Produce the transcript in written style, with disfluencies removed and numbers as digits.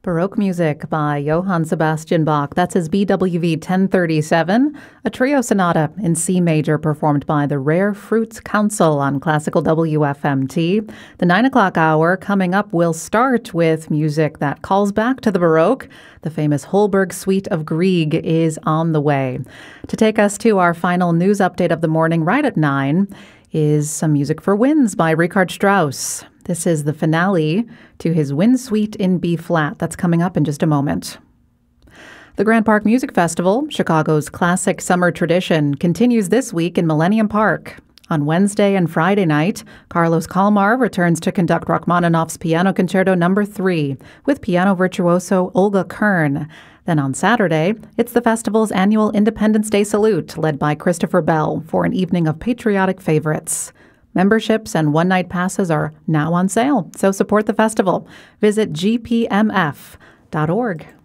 Baroque music by Johann Sebastian Bach. That's his BWV 1037, a trio sonata in C major performed by the Rare Fruits Council on Classical WFMT. The 9 o'clock hour coming up will start with music that calls back to the Baroque. The famous Holberg Suite of Grieg is on the way. To take us to our final news update of the morning right at 9 is some music for winds by Richard Strauss. This is the finale to his Wind Suite in B-flat. That's coming up in just a moment. The Grand Park Music Festival, Chicago's classic summer tradition, continues this week in Millennium Park. On Wednesday and Friday night, Carlos Kalmar returns to conduct Rachmaninoff's Piano Concerto No. 3 with piano virtuoso Olga Kern. Then on Saturday, it's the festival's annual Independence Day Salute, led by Christopher Bell, for an evening of patriotic favorites. Memberships and one-night passes are now on sale, so support the festival. Visit gpmf.org.